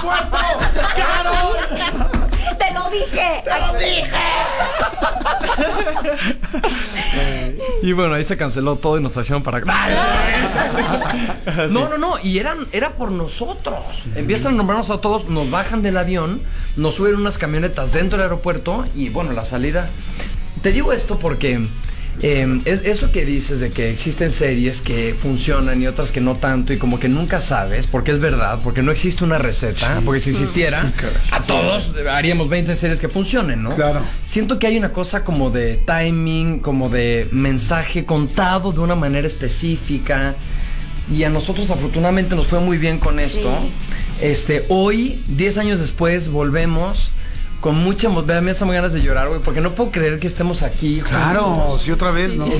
aeropuerto! ¡Carol! ¡Te lo dije! ¡Te lo dije! Y bueno, ahí se canceló todo y nos trajeron para acá. No. Y era por nosotros. Empiezan a nombrarnos a todos, nos bajan del avión, nos suben unas camionetas dentro del aeropuerto y bueno, la salida. Te digo esto porque es eso que dices de que existen series que funcionan y otras que no tanto y como que nunca sabes, porque es verdad, porque no existe una receta, porque si existiera, a todos haríamos 20 series que funcionen, ¿no? Claro. Siento que hay una cosa como de timing, como de mensaje contado de una manera específica y a nosotros afortunadamente nos fue muy bien con esto. Sí. Hoy, 10 años después, volvemos con mucha emoción. Me hacen ganas de llorar, güey, porque no puedo creer que estemos aquí. Claro, juntos. Sí, otra vez, ¿no?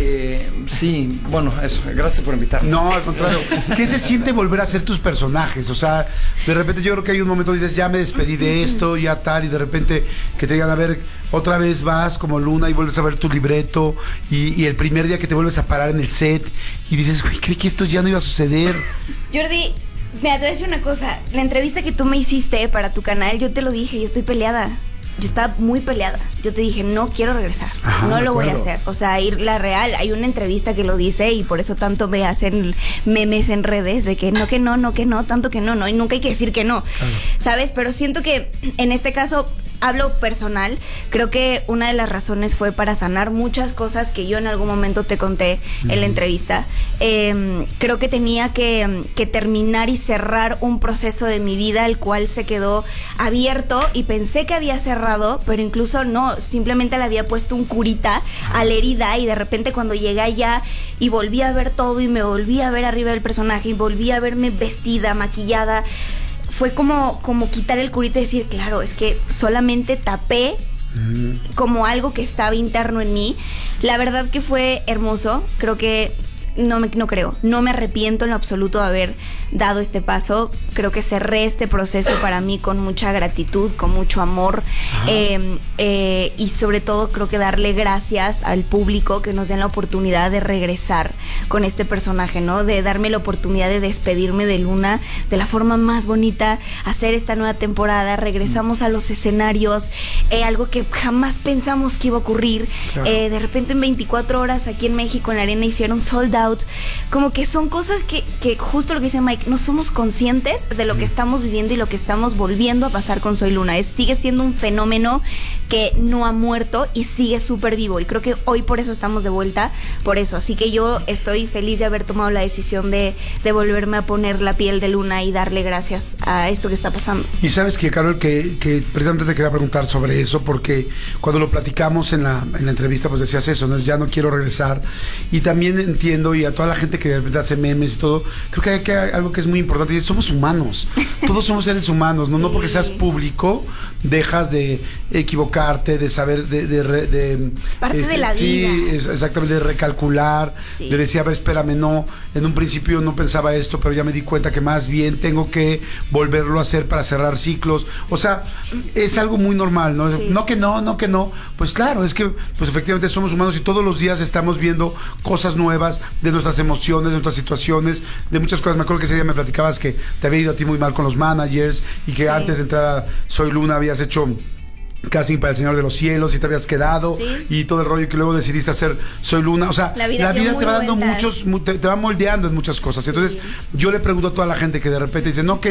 Sí, bueno, eso. Gracias por invitarme. No, al contrario. ¿Qué se siente volver a ser tus personajes? O sea, de repente yo creo que hay un momento donde dices, ya me despedí de esto, ya tal, y de repente que te digan, a ver, otra vez vas como Luna y vuelves a ver tu libreto, y el primer día que te vuelves a parar en el set, y dices, güey, creí que esto ya no iba a suceder. Jordi, mira, te voy a decir una cosa. La entrevista que tú me hiciste para tu canal, yo te lo dije, yo estoy peleada. Yo estaba muy peleada. Yo te dije, no quiero regresar. Ajá, no lo voy a hacer. O sea, la real, hay una entrevista que lo dice y por eso tanto me hacen memes en redes de que no, tanto que no, y nunca hay que decir que no. Claro. ¿Sabes? Pero siento que en este caso, hablo personal, creo que una de las razones fue para sanar muchas cosas que yo en algún momento te conté en la entrevista. Creo que tenía que terminar y cerrar un proceso de mi vida, el cual se quedó abierto y pensé que había cerrado, pero incluso no, simplemente le había puesto un curita a la herida y de repente cuando llegué allá y volví a ver todo y me volví a ver arriba del personaje y volví a verme vestida, maquillada, fue como quitar el curita y decir, claro, es que solamente tapé como algo que estaba interno en mí. La verdad que fue hermoso. Creo que no me arrepiento en lo absoluto de haber dado este paso. Creo que cerré este proceso para mí con mucha gratitud, con mucho amor, y sobre todo creo que darle gracias al público que nos den la oportunidad de regresar con este personaje, ¿no? De darme la oportunidad de despedirme de Luna de la forma más bonita, hacer esta nueva temporada. Regresamos a los escenarios, algo que jamás pensamos que iba a ocurrir. Claro. De repente en 24 horas aquí en México en la arena hicieron sold out. Como que son cosas que justo lo que dice Mike, no somos conscientes de lo que estamos viviendo y lo que estamos volviendo a pasar con Soy Luna. Sigue siendo un fenómeno que no ha muerto y sigue súper vivo, y creo que hoy por eso estamos de vuelta, por eso. Así que yo estoy feliz de haber tomado la decisión de volverme a poner la piel de Luna y darle gracias a esto que está pasando. Y sabes que, Carol, que precisamente te quería preguntar sobre eso, porque cuando lo platicamos en la entrevista, pues decías eso, ¿no? Ya no quiero regresar. Y también entiendo, y a toda la gente que de repente hace memes y todo, creo que hay algo que es muy importante, y es somos humanos. Todos somos seres humanos, ¿no? Sí. No porque seas público dejas de equivocarte, de saber, es parte de la vida. Sí, exactamente, de recalcular, sí. De decir, a ver, espérame, no, en un principio no pensaba esto, pero ya me di cuenta que más bien tengo que volverlo a hacer para cerrar ciclos. O sea, es algo muy normal, ¿no? Sí. No que no. Pues claro, es que pues efectivamente somos humanos y todos los días estamos viendo cosas nuevas de nuestras emociones, de nuestras situaciones, de muchas cosas. Me acuerdo que ese día me platicabas que te había ido a ti muy mal con los managers y que antes de entrar a Soy Luna habías hecho casting para El Señor de los Cielos y te habías quedado y todo el rollo, que luego decidiste hacer Soy Luna. O sea, la vida te va dando te va moldeando en muchas cosas. Entonces yo le pregunto a toda la gente que de repente dice no,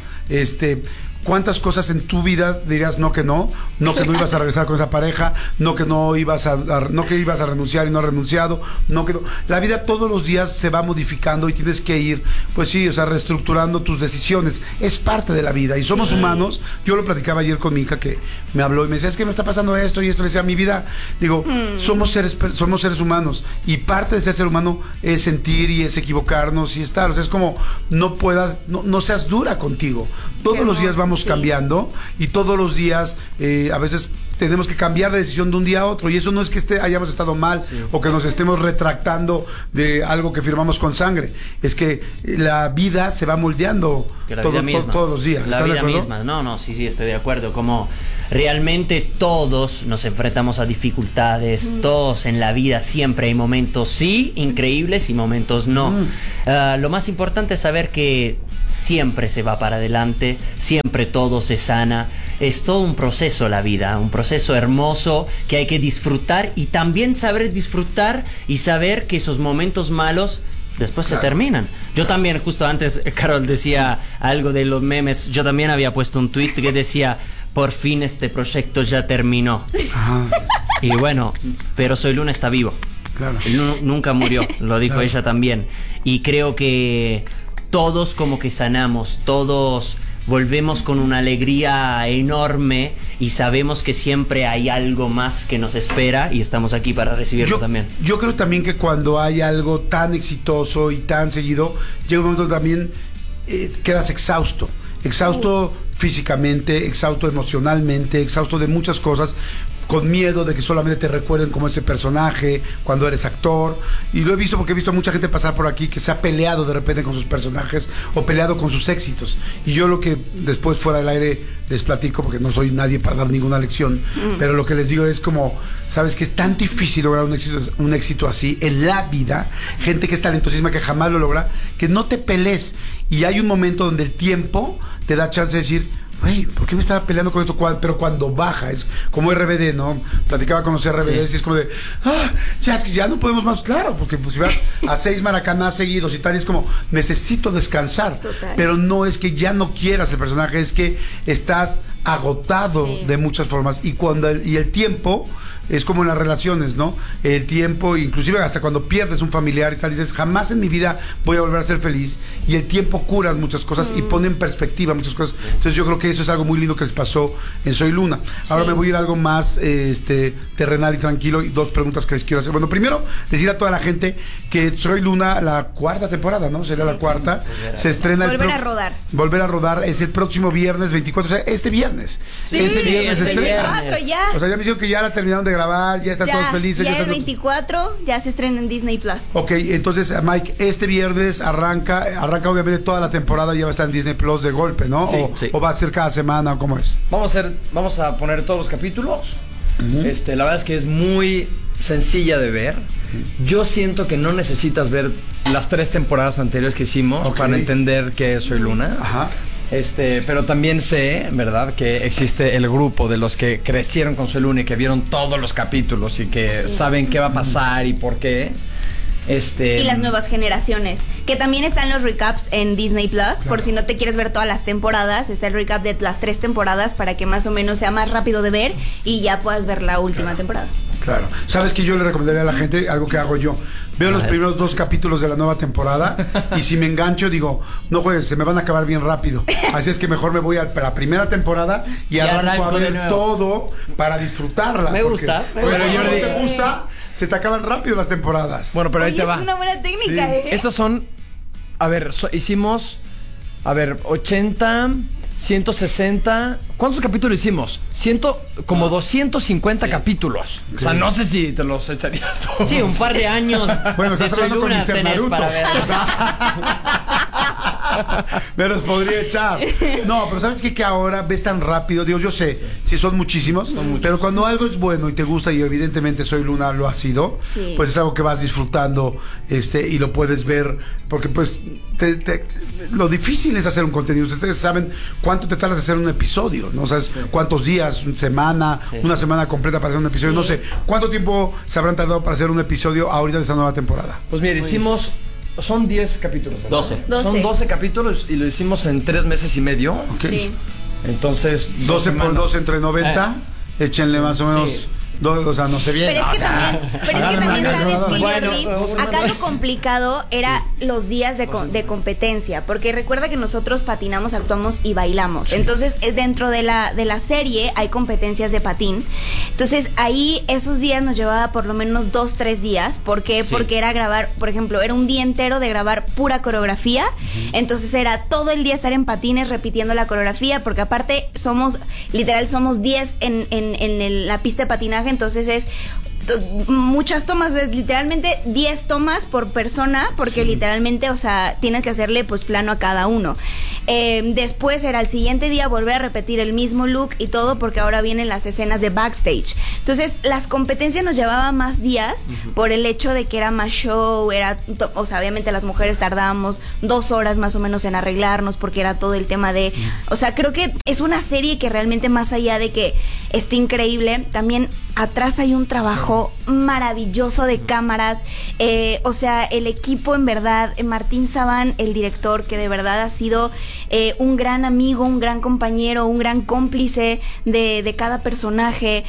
¿cuántas cosas en tu vida dirías no que no ibas a regresar con esa pareja, no que ibas a renunciar y no has renunciado, la vida todos los días se va modificando y tienes que ir, pues sí, o sea, reestructurando tus decisiones, es parte de la vida y somos humanos. Yo lo platicaba ayer con mi hija que me habló y me decía, es que me está pasando esto y esto, le decía, mi vida, digo, somos seres humanos y parte de ser humano es sentir y es equivocarnos y estar, o sea, es como no seas dura contigo, todos los días vamos cambiando y todos los días a veces tenemos que cambiar de decisión de un día a otro y eso no es que hayamos estado mal o que nos estemos retractando de algo que firmamos con sangre, es que la vida se va moldeando todos los días. La vida misma, sí, estoy de acuerdo, como realmente todos nos enfrentamos a dificultades, todos en la vida siempre hay momentos increíbles y momentos no. Lo más importante es saber que siempre se va para adelante, siempre todo se sana. Es todo un proceso la vida, un proceso hermoso que hay que disfrutar y también saber disfrutar y saber que esos momentos malos después se terminan. Yo también, justo antes, Carol decía algo de los memes, yo también había puesto un tweet que decía, por fin este proyecto ya terminó. Ajá. Y bueno, pero Soy Luna está vivo. Claro. Nunca murió, lo dijo ella también. Y creo que todos como que sanamos, todos volvemos con una alegría enorme y sabemos que siempre hay algo más que nos espera y estamos aquí para recibirlo también. Yo creo también que cuando hay algo tan exitoso y tan seguido, llega un momento también quedas exhausto físicamente, exhausto emocionalmente, exhausto de muchas cosas, con miedo de que solamente te recuerden como ese personaje cuando eres actor. Y lo he visto porque he visto a mucha gente pasar por aquí que se ha peleado de repente con sus personajes o peleado con sus éxitos. Y yo lo que después fuera del aire les platico, porque no soy nadie para dar ninguna lección, pero lo que les digo es como, sabes que es tan difícil lograr un éxito así en la vida, gente que es talentosísima que jamás lo logra, que no te pelees. Y hay un momento donde el tiempo te da chance de decir, güey, ¿por qué me estaba peleando con esto? Pero cuando baja, es como RBD, ¿no? Platicaba con los RBDs y es como de, es que ya no podemos más, claro, porque pues, si vas a 6 maracanás seguidos y tal, y es como, necesito descansar. Total. Pero no es que ya no quieras el personaje, es que estás agotado de muchas formas. Y el tiempo es como en las relaciones, ¿no? El tiempo, inclusive hasta cuando pierdes un familiar y tal, dices, jamás en mi vida voy a volver a ser feliz. Y el tiempo cura muchas cosas y pone en perspectiva muchas cosas. Entonces yo creo que eso es algo muy lindo que les pasó en Soy Luna. Ahora me voy a ir a algo más terrenal y tranquilo, y 2 preguntas que les quiero hacer. Bueno, primero, decir a toda la gente que Soy Luna, la 4ª temporada, ¿no? Sería la 4ª. Se estrena Volver a rodar es el próximo viernes 24, o sea, este viernes. Sí, este viernes se estrena. 24 ya. O sea, ya me dijeron que ya la terminaron de grabar, ya están todos felices. Ya el 24 ya se estrena en Disney Plus. Ok, entonces, Mike, este viernes arranca obviamente toda la temporada, ya va a estar en Disney Plus de golpe, ¿no? Sí. O va a ser cada semana, ¿cómo es? Vamos a poner todos los capítulos. La verdad es que es muy sencilla de ver. Yo siento que no necesitas ver las 3 temporadas anteriores que hicimos para entender que Soy Luna. Ajá. Pero también sé, ¿verdad?, que existe el grupo de los que crecieron con Soy Luna y que vieron todos los capítulos y que saben qué va a pasar y por qué. Y las nuevas generaciones, que también están los recaps en Disney Plus, claro. Por si no te quieres ver todas las temporadas, está el recap de las 3 temporadas para que más o menos sea más rápido de ver y ya puedas ver la última temporada. Claro. ¿Sabes que yo le recomendaría a la gente algo que hago yo? Veo los primeros 2 capítulos de la nueva temporada y si me engancho digo, no juegues, se me van a acabar bien rápido. Así es que mejor me voy a la primera temporada y arranco a ver todo para disfrutarla. Me gusta. Pero Jordi, ¿te gusta? Se te acaban rápido las temporadas. Bueno, pero ahí te va. Es una buena técnica, sí. Estos son, hicimos, 80, 160. ¿Cuántos capítulos hicimos? Como 250 capítulos. Okay. O sea, no sé si te los echarías todos. Sí, un par de años. Bueno, estás hablando con Mr. Naruto. Para ver. Me los podría echar. No, pero ¿sabes qué? Que ahora ves tan rápido. Digo, yo sé, sí son muchísimos, pero cuando algo es bueno y te gusta, y evidentemente Soy Luna lo ha sido, pues es algo que vas disfrutando y lo puedes ver, porque pues lo difícil es hacer un contenido. Ustedes saben cuánto te tardas de hacer un episodio, ¿no? O sea, cuántos días, una semana completa para hacer un episodio. No sé, ¿cuánto tiempo se habrán tardado para hacer un episodio ahorita de esta nueva temporada? Pues mira, hicimos... Son 10 capítulos, ¿verdad? 12. Son 12 capítulos y lo hicimos en 3 meses y medio. Okay. Sí. Entonces, 12 por 2 entre 90. Échenle más o menos... Sí. O sea, no sé bien. Pero es que también sabes que, Jordi, acá lo complicado era los días de competencia, porque recuerda que nosotros patinamos, actuamos y bailamos. Entonces, dentro de la serie hay competencias de patín. Entonces, ahí esos días nos llevaba por lo menos 2-3 días. ¿Por qué? Sí. Porque era grabar, por ejemplo, era un día entero de grabar pura coreografía. Entonces, era todo el día estar en patines repitiendo la coreografía, porque aparte somos 10 en la pista de patinaje. Entonces es muchas tomas, es literalmente 10 tomas por persona, porque literalmente, o sea, tienes que hacerle pues plano a cada uno. Después era el siguiente día volver a repetir el mismo look y todo, porque ahora vienen las escenas de backstage. Entonces, las competencias nos llevaban más días por el hecho de que era más show, o sea, obviamente las mujeres tardábamos 2 horas más o menos en arreglarnos, porque era todo el tema de, o sea, creo que es una serie que realmente, más allá de que esté increíble, también atrás hay un trabajo maravilloso de cámaras, o sea, el equipo en verdad, Martín Sabán, el director, que de verdad ha sido un gran amigo, un gran compañero, un gran cómplice de cada personaje,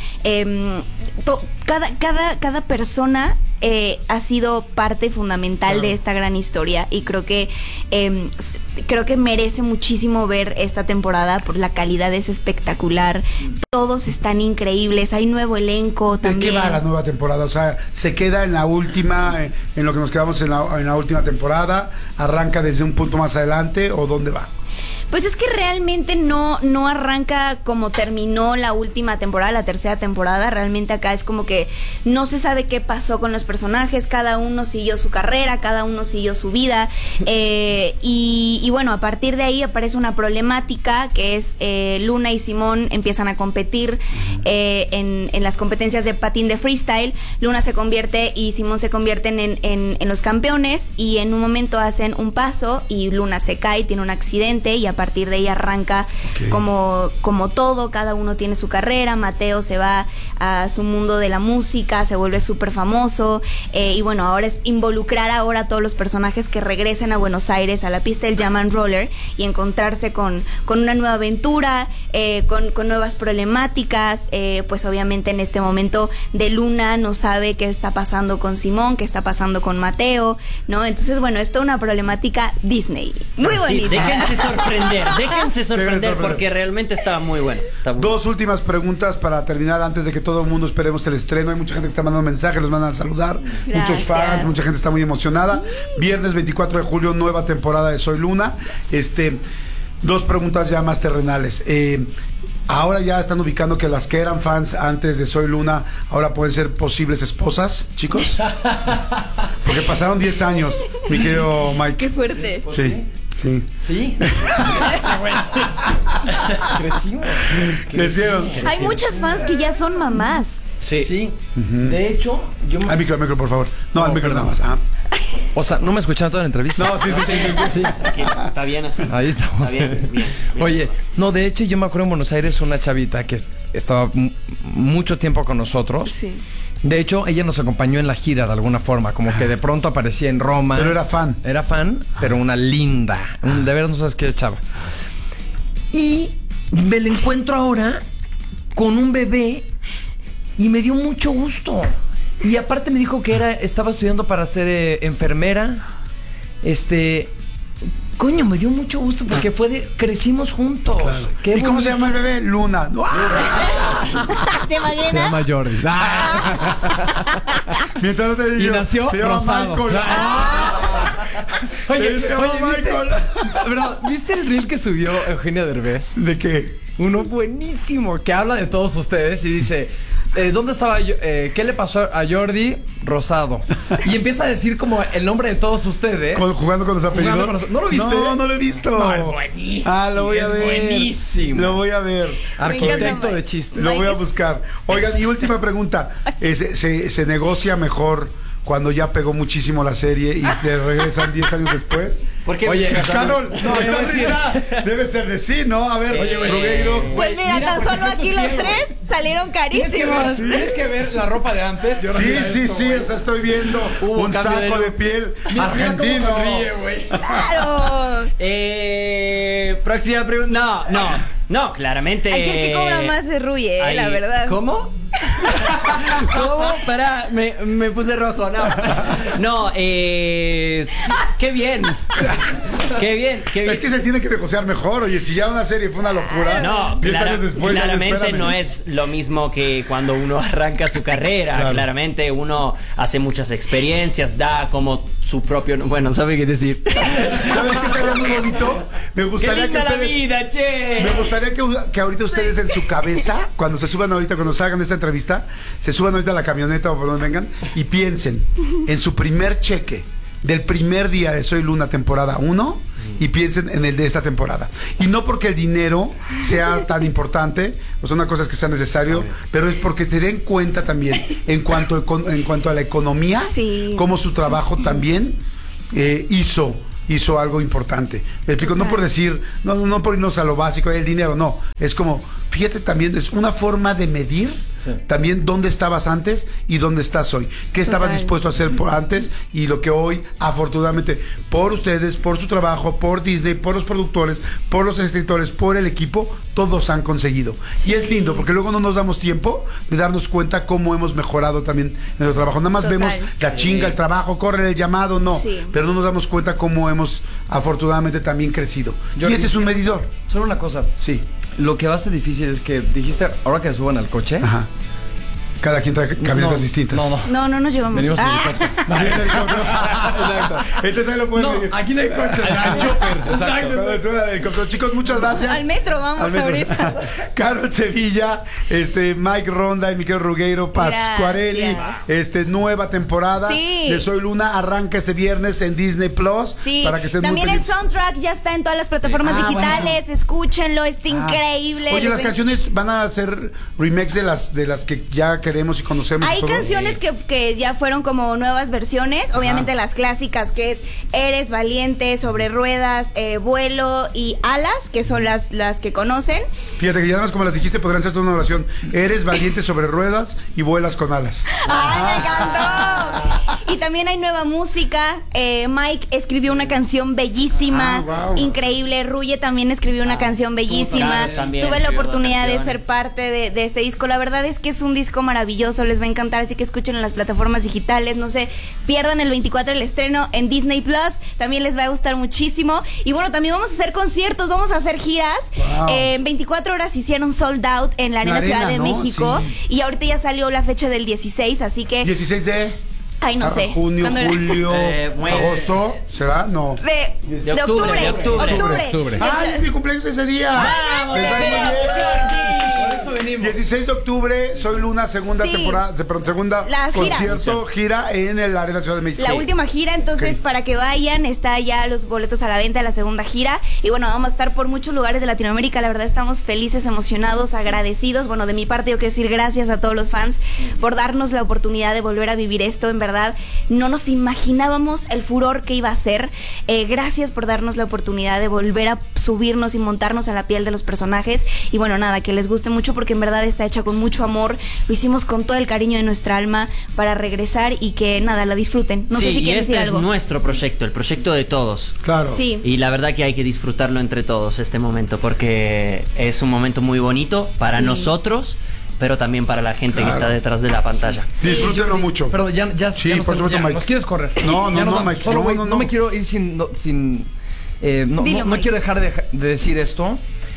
cada persona ha sido parte fundamental de esta gran historia, y creo que merece muchísimo ver esta temporada, por la calidad es espectacular, todos están increíbles, hay nuevo elenco también. ¿De qué va la nueva temporada? O sea, ¿se queda en la última, en lo que nos quedamos en la última temporada? ¿Arranca desde un punto más adelante o dónde va? Pues es que realmente no arranca como terminó la última temporada, la tercera temporada. Realmente acá es como que no se sabe qué pasó con los personajes, cada uno siguió su carrera, cada uno siguió su vida, y bueno, a partir de ahí aparece una problemática que es Luna y Simón empiezan a competir en las competencias de patín de freestyle. Luna se convierte y Simón se convierten en los campeones, y en un momento hacen un paso y Luna se cae, tiene un accidente, y a partir de ahí arranca como todo, cada uno tiene su carrera. Mateo se va a su mundo de la música, se vuelve súper famoso, y bueno, ahora es involucrar ahora a todos los personajes que regresen a Buenos Aires, a la pista del Jam and Roller, y encontrarse con una nueva aventura, con nuevas problemáticas. Pues obviamente en este momento de Luna no sabe qué está pasando con Simón, qué está pasando con Mateo, ¿no? Entonces, bueno, esto es una problemática Disney, muy bonita. Sí, déjense sorprender porque realmente está muy bueno. Dos últimas preguntas para terminar antes de que todo el mundo esperemos el estreno. Hay mucha gente que está mandando mensajes, los mandan a saludar. Gracias. Muchos fans, mucha gente está muy emocionada. Viernes 24 de julio, nueva temporada de Soy Luna. Dos preguntas ya más terrenales. Ahora ya están ubicando que las que eran fans antes de Soy Luna ahora pueden ser posibles esposas, chicos. Porque pasaron 10 años, mi querido Mike. Qué fuerte. Sí. Sí. ¿Sí? Crecieron. Hay muchas fans que ya son mamás. Sí. De hecho, yo Al micro, por favor. No, al micro perdón. nada más. Ajá. O sea, ¿no me escucharon toda la entrevista? No, sí. Está bien así. Ahí estamos. Está bien. Oye, no, de hecho yo me acuerdo en Buenos Aires una chavita que estaba mucho tiempo con nosotros. Sí. De hecho, ella nos acompañó en la gira de alguna forma, como que de pronto aparecía en Roma. Pero era fan. Era fan, pero una linda. De verdad no sabes qué chava. Y me la encuentro ahora con un bebé y me dio mucho gusto. Y aparte me dijo que estaba estudiando para ser enfermera. Coño, me dio mucho gusto porque crecimos juntos. Claro. ¿Y cómo se llama el bebé? Luna. ¿Te imaginas? Se llama Jordi. Mientras no te digo, Y nació se llama rosado. Michael. Oye, Se llama Michael. ¿Viste el reel que subió Eugenio Derbez? ¿De qué? Uno buenísimo que habla de todos ustedes y dice, ¿dónde estaba yo? ¿Qué le pasó a Jordi? Rosado. Y empieza a decir como el nombre de todos ustedes. Jugando con los apellidos. ¿No lo viste? No lo he visto. No, es buenísimo. Lo voy a ver. Buenísimo. Lo voy a ver. Arquitecto de chistes. Lo voy a buscar. Oigan, y última pregunta. ¿Se negocia mejor cuando ya pegó muchísimo la serie y te regresan 10 años después? Porque Oye, Carol, esa risa debe ser de sí, ¿no? A ver, Oye, Rugueiro. Pues mira, tan porque solo tú aquí te los ríes, tres salieron carísimos. Tienes que ver la ropa de antes. Y ahora mira Sí, esto, güey. o sea, estoy viendo un cambio saco de de piel Mira argentino. cómo sonríe, güey. Claro. Próxima pregunta. No, claramente. Aquí el que cobra más es Rui, la verdad. ¿Cómo? ¿Cómo? Pará, me puse rojo. No, qué bien. Qué bien, qué bien. Es que se tiene que negociar mejor. Oye, si ya una serie fue una locura. No, 10 años después. claramente no es lo mismo que cuando uno arranca su carrera. Claro. Claramente uno hace muchas experiencias, da como su propio. Bueno, ¿sabe qué decir? ¿Sabes qué estaría muy bonito? Me gustaría ¡Qué linda que ustedes. la vida, che! Me gustaría que ahorita ustedes en su cabeza, cuando se suban ahorita, cuando salgan de esta entrevista, se suban ahorita a la camioneta o por donde vengan y piensen en su primer cheque del primer día de Soy Luna temporada 1 y piensen en el de esta temporada. Y no porque el dinero sea tan importante, o sea, una cosa es que sea necesario, pero es porque se den cuenta también en cuanto a la economía, Sí. cómo su trabajo también hizo algo importante. Me explico, no por decir, no por irnos a lo básico, el dinero, no. Es como, fíjate también, es una forma de medir también dónde estabas antes y dónde estás hoy. ¿Qué estabas dispuesto a hacer antes y lo que hoy, afortunadamente, por ustedes, por su trabajo, por Disney, por los productores, por los escritores, por el equipo, todos han conseguido. Y es lindo, porque luego no nos damos tiempo de darnos cuenta cómo hemos mejorado también en el trabajo. Nada más vemos la chinga, el trabajo, corre el llamado, no. Sí. Pero no nos damos cuenta cómo hemos, afortunadamente, también crecido. Y ese es un medidor. Solo una cosa. Sí. Lo que va a ser difícil es que dijiste, ahora que suban al coche. Ajá. Cada quien trae camionetas distintas. No nos llevamos. Venimos en helicóptero. Exacto. Entonces ahí lo pueden No, medir. aquí no hay coche. Al chopper. Exacto. Cuando suena el helicóptero. Chicos, muchas gracias. Al metro vamos Al metro. ahorita. Carol Sevilla, Mike Ronda y Miquel Rugueiro Pascuarelli. Nueva temporada Sí. de Soy Luna arranca este viernes en Disney Plus. Sí, Para que estén también muy el pendientes. soundtrack ya está en todas las plataformas digitales, escúchenlo, está increíble. Oye, Les las voy- canciones van a ser remakes de las que ya queremos y conocemos. Hay todo. canciones que ya fueron como nuevas versiones, obviamente las clásicas que es Eres Valiente, Sobre Ruedas, Vuelo y Alas, que son las que conocen. Fíjate que ya nada más como las dijiste podrán ser toda una oración. Eres valiente sobre ruedas y vuelas con alas. ¡Ay, me encantó! Y también hay nueva música. Mike escribió una canción bellísima, wow. increíble. Ruye también escribió una canción bellísima. también Tuve la escribió oportunidad de canciones. ser parte de este disco. La verdad es que es un disco maravilloso, les va a encantar, así que escuchen en las plataformas digitales. No se pierdan el 24 el estreno en Disney Plus. También les va a gustar muchísimo. Y bueno, también vamos a hacer conciertos, vamos a hacer giras. Wow. En 24 horas hicieron sold out en la Arena Arena, Ciudad de ¿no? México. Sí. Y ahorita ya salió la fecha del 16, así que 16 de ay, no sé. junio, ¿Cuándo era? julio, bueno. agosto, ¿será? No. De octubre, de octubre. Octubre. ¡Ay, es mi cumpleaños ese día! ¡Vamos, Les va a ir muy bien. Por eso venimos. 16 de octubre, Soy Luna, segunda Sí. temporada, segunda La gira. concierto, gira en el Arena Ciudad de México. La última gira, entonces Ok. para que vayan, está ya los boletos a la venta de la segunda gira. Y bueno, vamos a estar por muchos lugares de Latinoamérica. La verdad estamos felices, emocionados, agradecidos. Bueno, de mi parte yo quiero decir gracias a todos los fans por darnos la oportunidad de volver a vivir esto. En verdad, no nos imaginábamos el furor que iba a ser. Gracias por darnos la oportunidad de volver a subirnos y montarnos a la piel de los personajes. Y bueno, nada, que les guste mucho porque en verdad está hecha con mucho amor. Lo hicimos con todo el cariño de nuestra alma para regresar y que nada, la disfruten. No sé si y quieren este decir es algo. nuestro proyecto, el proyecto de todos. Claro. Sí. Y la verdad que hay que disfrutarlo entre todos este momento porque es un momento muy bonito para Sí. nosotros, pero también para la gente Claro. que está detrás de la pantalla. Disfrútenlo mucho. Pero ya Sí, ya nos por supuesto, ya, Mike. nos quieres correr. No, no, Ya nos no, vamos. Mike, Solo, no, güey, no, no no. me quiero ir sin no Dilo, Mike. quiero dejar de decir esto.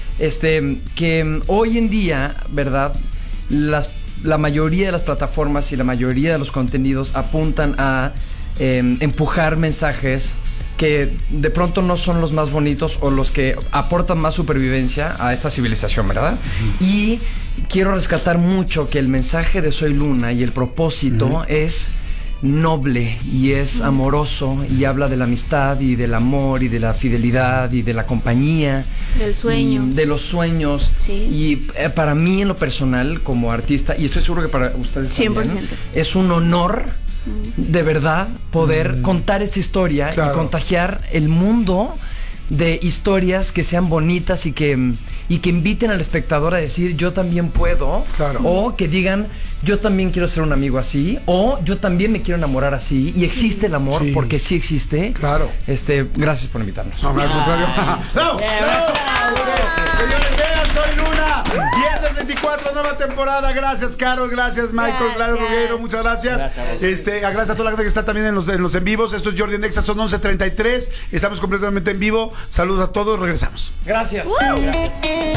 Que hoy en día, ¿verdad? La mayoría de las plataformas y la mayoría de los contenidos apuntan a empujar mensajes que de pronto no son los más bonitos o los que aportan más supervivencia a esta civilización, ¿verdad? Y quiero rescatar mucho que el mensaje de Soy Luna y el propósito es noble y es amoroso y habla de la amistad y del amor y de la fidelidad y de la compañía. Del sueño. Y de los sueños. Sí. Y para mí en lo personal como artista, y estoy seguro que para ustedes 100%. también, es un honor de verdad poder contar esta historia Claro. y contagiar el mundo de historias que sean bonitas y que inviten al espectador a decir yo también puedo, Claro. o que digan yo también quiero ser un amigo así, o yo también me quiero enamorar así, y existe el amor Sí. porque sí existe. Claro. Gracias por invitarnos. No, al contrario. ¡No! ¡No! Señores, vean, Soy Luna. Viernes 24 nueva temporada. Gracias, Carol. Gracias, Michael. Gracias, Ruggero. Muchas gracias. Gracias a toda la gente que está también en los en vivos. Esto es Jordi en Exa, son 11:33. Estamos completamente en vivo. Saludos a todos. Regresamos. Gracias. Gracias.